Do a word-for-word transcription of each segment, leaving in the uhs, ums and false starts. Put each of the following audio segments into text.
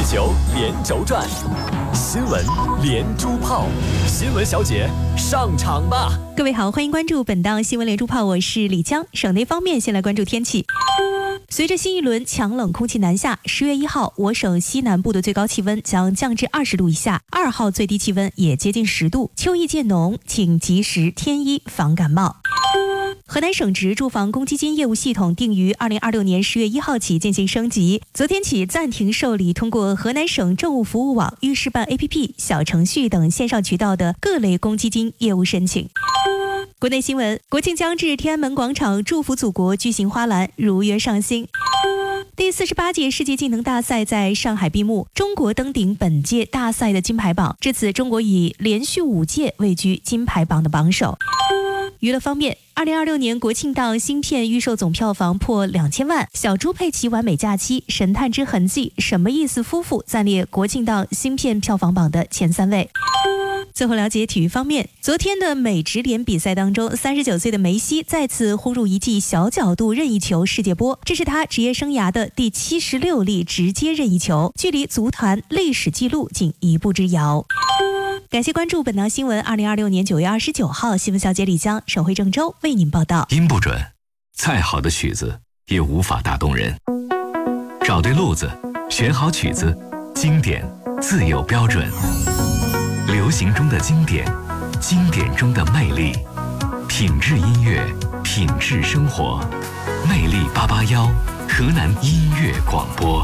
球连轴转，新闻连珠炮，新闻小姐上场吧！ 各位好，欢迎关注本档新闻连珠炮，我是李江。省内方面，先来关注天气。随着新一轮强冷空气南下，十月一号，我省西南部的最高气温将降至二十度以下，二号最低气温也接近十度，秋意渐浓，请及时添衣防感冒。河南省直住房公积金业务系统定于二零二六年十月一号起进行升级，昨天起暂停受理通过河南省政务服务网、预示办 A P P、小程序等线上渠道的各类公积金业务申请。国内新闻，国庆将至，天安门广场祝福祖国巨型花篮如约上新。第四十八届世界技能大赛在上海闭幕，中国登顶本届大赛的金牌榜，至此中国以连续五届位居金牌榜的榜首。娱乐方面，二零二六年国庆档新片预售总票房破两千万，小猪佩奇完美假期、神探之痕迹、什么意思夫妇暂列国庆档新片票房榜的前三位。最后了解体育方面，昨天的美职联比赛当中，三十九岁的梅西再次轰入一记小角度任意球世界波，这是他职业生涯的第七十六粒直接任意球，距离足坛历史纪录仅一步之遥。感谢关注本档新闻，二零二六年九月二十九号，新闻小姐李江、省会郑州为您报道。 音不准，再好的曲子也无法打动人。找对路子，选好曲子，经典自有标准。流行中的经典，经典中的魅力，品质音乐，品质生活。魅力八八幺，河南音乐广播。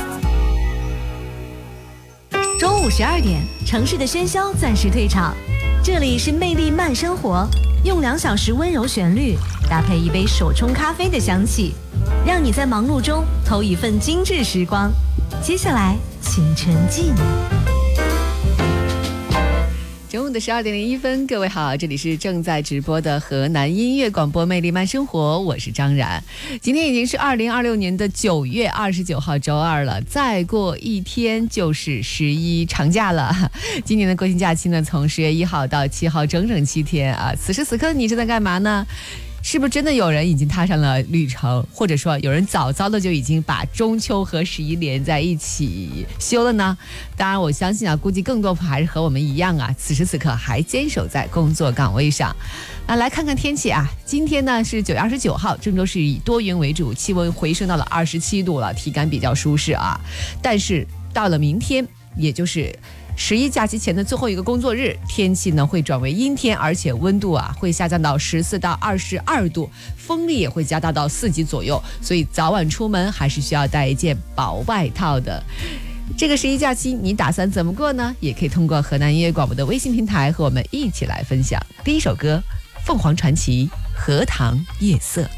中午十二点，城市的喧嚣暂时退场，这里是魅力慢生活，用两小时温柔旋律搭配一杯手冲咖啡的香气，让你在忙碌中偷一份精致时光。接下来，请沉浸。 中午的十二点零一分，各位好，这里是正在直播的河南音乐广播魅力慢生活，我是张然。今天已经是二零二六年的九月二十九号周二了，再过一天就是十一长假了。今年的国庆假期呢，从十月一号到七号，整整七天啊！此时此刻你正在干嘛呢？是不是真的有人已经踏上了旅程，或者说有人早早的就已经把中秋和十一连在一起休了呢？当然我相信啊，估计更多朋友还是和我们一样啊，此时此刻还坚守在工作岗位上。那来看看天气啊，今天呢是九月二十九号，郑州市以多云为主，气温回升到了二十七度了，体感比较舒适啊。但是到了明天，也就是十一假期前的最后一个工作日，天气呢会转为阴天，而且温度啊会下降到十四到二十二度，风力也会加大到四级左右，所以早晚出门还是需要带一件薄外套的。这个十一假期你打算怎么过呢？也可以通过河南音乐广播的微信平台和我们一起来分享。第一首歌，凤凰传奇《荷塘夜色》。